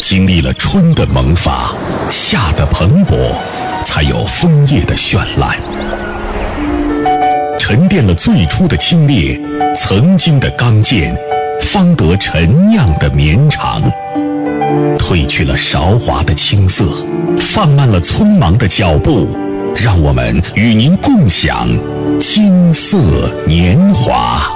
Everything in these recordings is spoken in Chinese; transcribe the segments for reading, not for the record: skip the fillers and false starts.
经历了春的萌发，夏的蓬勃，才有枫叶的绚烂。沉淀了最初的清冽，曾经的刚健，方得陈酿的绵长。褪去了韶华的青涩，放慢了匆忙的脚步，让我们与您共享金色年华。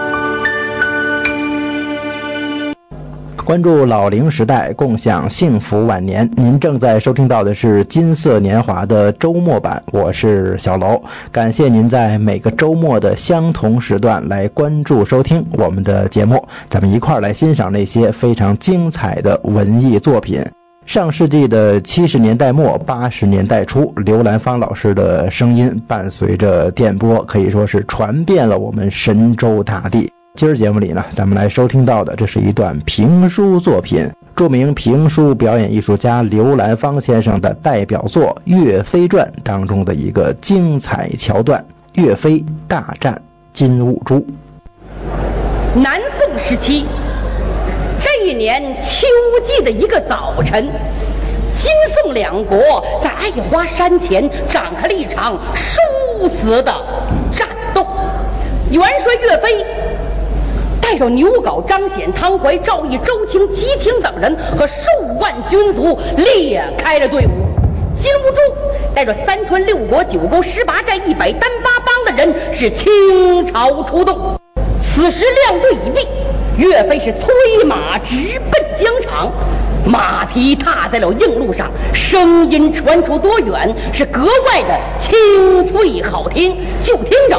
关注老龄时代，共享幸福晚年。您正在收听到的是金色年华的周末版，我是小楼。感谢您在每个周末的相同时段来关注收听我们的节目，咱们一块儿来欣赏那些非常精彩的文艺作品。上世纪的70年代末80年代初，刘兰芳老师的声音伴随着电波，可以说是传遍了我们神州大地。今儿节目里呢，咱们来收听到的，这是一段评书作品，著名评书表演艺术家刘兰芳先生的代表作《岳飞传》当中的一个精彩桥段：岳飞大战金兀术。 南宋时期，这一年秋季的一个早晨，金宋两国在爱花山前展开了一场殊死的战斗。元帅岳飞带着牛皋、张显、汤怀、赵毅、周青、吉青等人和数万军卒裂开了队伍。金兀术带着三川六国九沟18寨100单8帮的人是倾巢出动。此时亮队已毕，岳飞是催马直奔疆场，马蹄踏在了硬路上，声音传出多远，是格外的清脆好听。就听着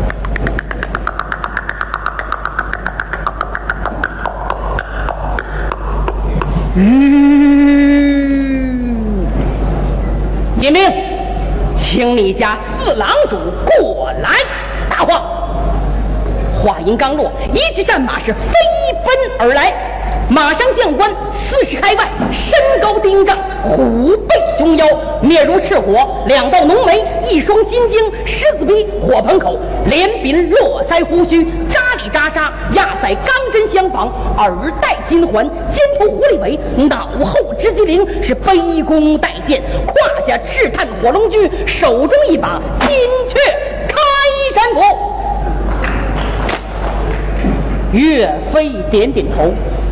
金兵，请你家四郎主过来答话。话音刚落，一支战马是飞奔而来，马上将官40开外，身高丁丈，虎背熊腰，面如赤火，两道浓眉，一双金睛，狮子鼻，火盆口，脸柄络腮胡须，扎里扎沙，压腮钢针相仿，耳戴金环，肩头狐狸尾，脑后直击翎，是背弓带箭，胯下赤炭火龙驹，手中一把金阙开山斧。岳飞点点头，